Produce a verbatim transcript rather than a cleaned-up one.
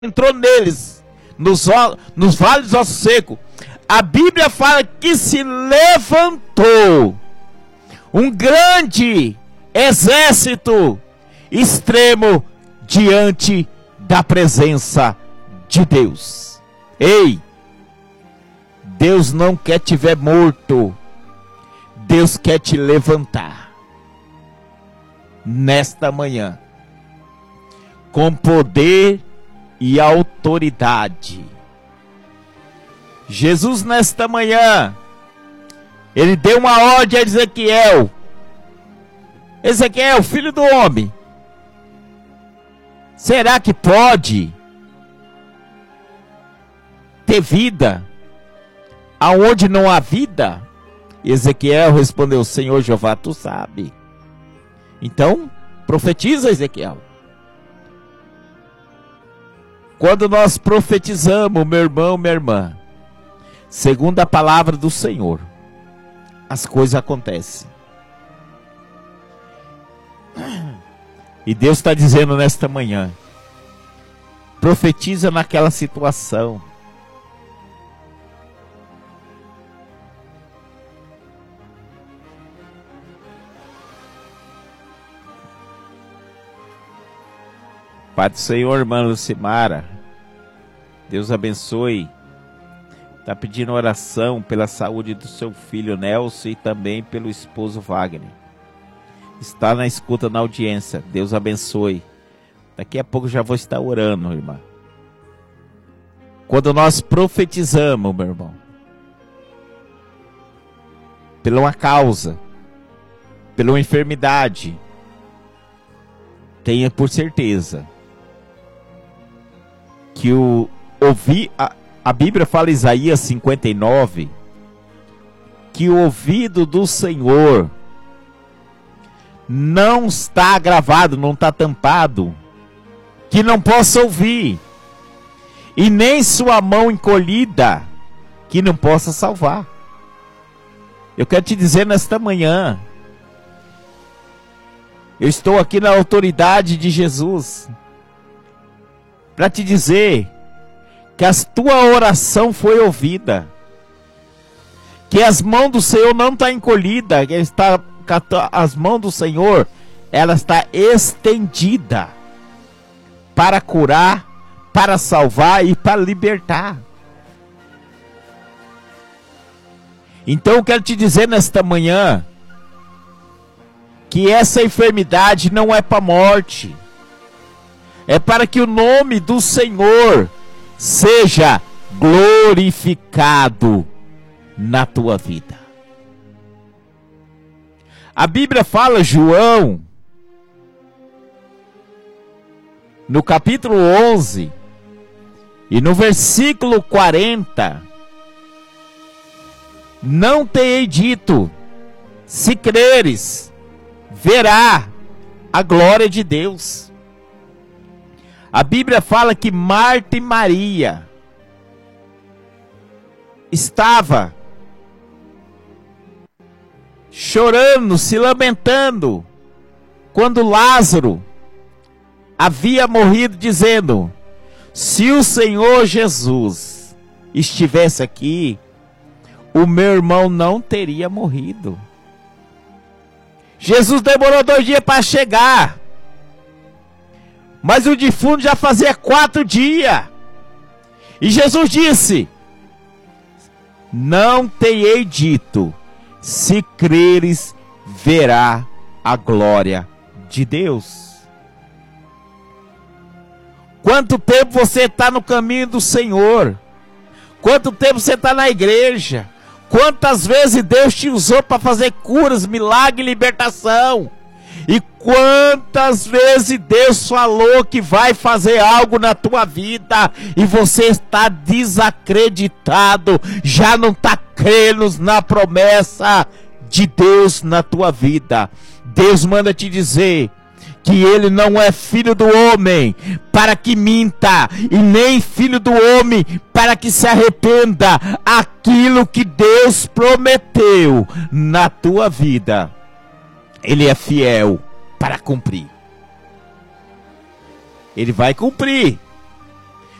entrou neles, nos, nos vales dos ossos secos. A Bíblia fala que se levantou um grande exército extremo diante da presença de Deus. Ei, Deus não quer te ver morto, Deus quer te levantar nesta manhã com poder e autoridade. Jesus nesta manhã, ele deu uma ordem a Ezequiel: Ezequiel, filho do homem, será que pode ter vida aonde não há vida? Ezequiel respondeu: Senhor Jeová, tu sabe. Então, profetiza, Ezequiel. Quando nós profetizamos, meu irmão, minha irmã, segundo a palavra do Senhor, as coisas acontecem. E Deus está dizendo nesta manhã: profetiza naquela situação. Pai do Senhor, irmã Lucimara, Deus abençoe. Está pedindo oração pela saúde do seu filho Nelson e também pelo esposo Wagner. Está na escuta, na audiência. Deus abençoe. Daqui a pouco já vou estar orando, irmã. Quando nós profetizamos, meu irmão, pela uma causa, pela uma enfermidade, tenha por certeza que o ouvir, a, a Bíblia fala em Isaías cinquenta e nove, que o ouvido do Senhor não está gravado, não está tampado, que não possa ouvir, e nem sua mão encolhida, que não possa salvar. Eu quero te dizer nesta manhã, eu estou aqui na autoridade de Jesus para te dizer que a tua oração foi ouvida, que as mãos do Senhor não estão encolhidas, que está, as mãos do Senhor, ela está estendida para curar, para salvar e para libertar. Então eu quero te dizer nesta manhã que essa enfermidade não é para a morte, é para que o nome do Senhor seja glorificado na tua vida. A Bíblia fala, João, no capítulo onze, e no versículo quarenta, não te hei dito, se creres, verá a glória de Deus. A Bíblia fala que Marta e Maria estava chorando, se lamentando, quando Lázaro havia morrido, dizendo: se o Senhor Jesus estivesse aqui, o meu irmão não teria morrido. Jesus demorou dois dias para chegar, mas o defunto já fazia quatro dias. E Jesus disse: não te hei dito, se creres, verá a glória de Deus. Quanto tempo você está no caminho do Senhor? Quanto tempo você está na igreja? Quantas vezes Deus te usou para fazer curas, milagre e libertação? E quantas vezes Deus falou que vai fazer algo na tua vida e você está desacreditado, já não está crendo na promessa de Deus na tua vida? Deus manda te dizer que ele não é filho do homem para que minta, e nem filho do homem para que se arrependa. Aquilo que Deus prometeu na tua vida, ele é fiel para cumprir. Ele vai cumprir.